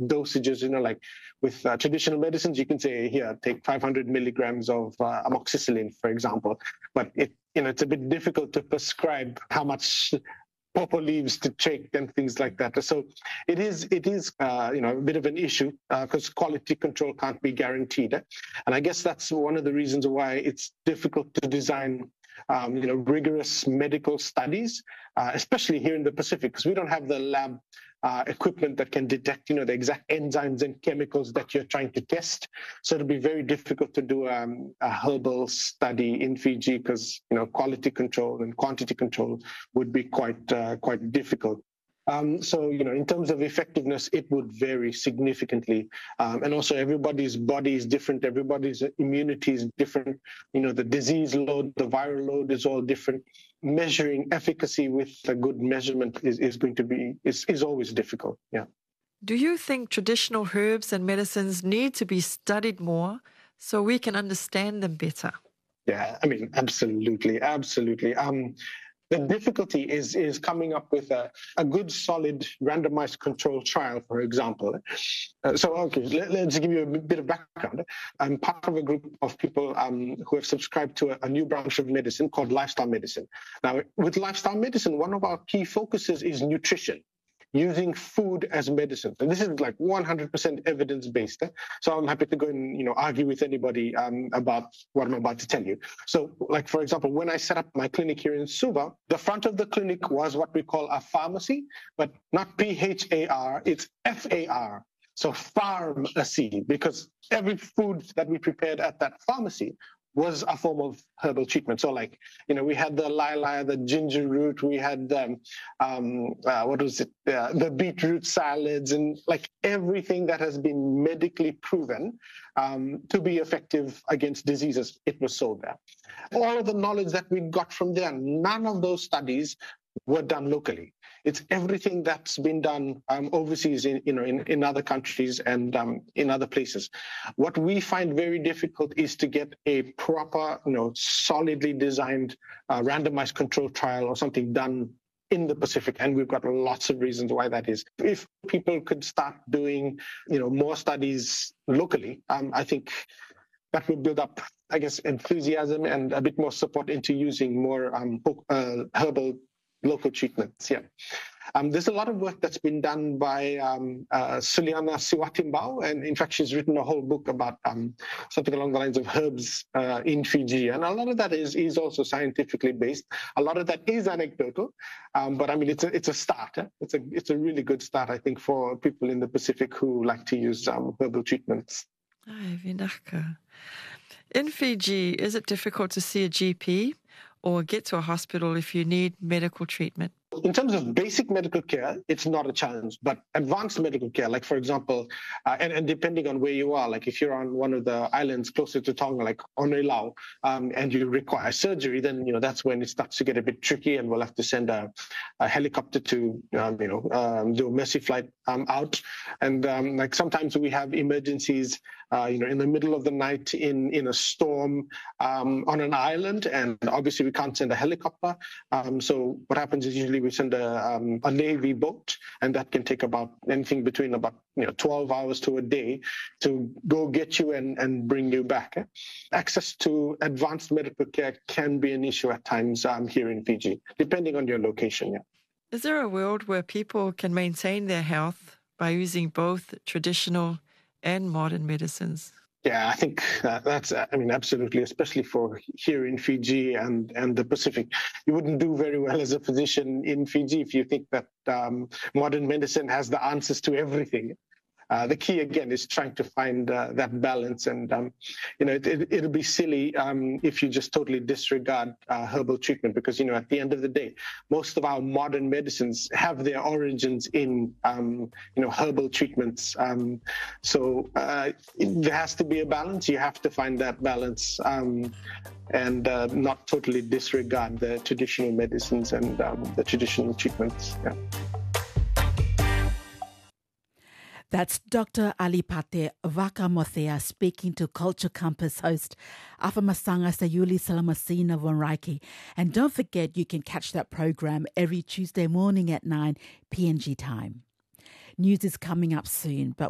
dosages. Like with traditional medicines, you can say, here, take 500 milligrams of amoxicillin, for example. But it's a bit difficult to prescribe how much pawpaw leaves to take and things like that. So it is a bit of an issue because quality control can't be guaranteed. And I guess that's one of the reasons why it's difficult to design rigorous medical studies, especially here in the Pacific, because we don't have the lab equipment that can detect, the exact enzymes and chemicals that you're trying to test. So it'll be very difficult to do a herbal study in Fiji because, quality control and quantity control would be quite difficult. So, in terms of effectiveness, it would vary significantly. And also everybody's body is different. Everybody's immunity is different. The disease load, the viral load is all different. Measuring efficacy with a good measurement is always difficult. Yeah. Do you think traditional herbs and medicines need to be studied more so we can understand them better? Yeah, absolutely. The difficulty is coming up with a good, solid, randomized control trial, for example. Let's give you a bit of background. I'm part of a group of people who have subscribed to a new branch of medicine called lifestyle medicine. Now, with lifestyle medicine, one of our key focuses is nutrition, using food as medicine. And this is like 100% evidence-based. So I'm happy to go and, argue with anybody about what I'm about to tell you. So, like, for example, when I set up my clinic here in Suva, the front of the clinic was what we call a pharmacy, but not PHAR, it's FAR. So pharmacy, because every food that we prepared at that pharmacy was a form of herbal treatment. So we had the lila, the ginger root, we had the beetroot salads, and everything that has been medically proven to be effective against diseases, it was sold there. All of the knowledge that we got from there, none of those studies were done locally. It's everything that's been done overseas in other countries and in other places. What we find very difficult is to get a proper, solidly designed randomized control trial or something done in the Pacific, and we've got lots of reasons why that is. If people could start doing, more studies locally, I think that would build up, I guess, enthusiasm and a bit more support into using more herbal local treatments. Yeah. There's a lot of work that's been done by Suliana Siwatimbao, and in fact, she's written a whole book about something along the lines of herbs in Fiji, and a lot of that is also scientifically based. A lot of that is anecdotal, but it's a start. It's a really good start, I think, for people in the Pacific who like to use herbal treatments. In Fiji, is it difficult to see a GP or get to a hospital if you need medical treatment? In terms of basic medical care, it's not a challenge, but advanced medical care, like for example, and depending on where you are, like if you're on one of the islands closer to Tonga, like Oneilau, and you require surgery, then, that's when it starts to get a bit tricky, and we'll have to send a helicopter to, do a mercy flight out. And sometimes we have emergencies, in the middle of the night in a storm on an island, and obviously we can't send a helicopter. So what happens is usually we send a Navy boat, and that can take about anything between about 12 hours to a day to go get you and bring you back. Access to advanced medical care can be an issue at times here in Fiji, depending on your location. Yeah. Is there a world where people can maintain their health by using both traditional and modern medicines? Yeah, I think that's, absolutely, especially for here in Fiji and the Pacific. You wouldn't do very well as a physician in Fiji if you think that modern medicine has the answers to everything. The key, again, is trying to find that balance. And, it'll be silly if you just totally disregard herbal treatment because, at the end of the day, most of our modern medicines have their origins in, herbal treatments. So there has to be a balance. You have to find that balance and not totally disregard the traditional medicines and the traditional treatments. Yeah. That's Dr. Alipate Vakamothea speaking to Culture Campus host Afamasanga Sayuli Salamasina Vonraiki. And don't forget, you can catch that program every Tuesday morning at 9 PNG time. News is coming up soon, but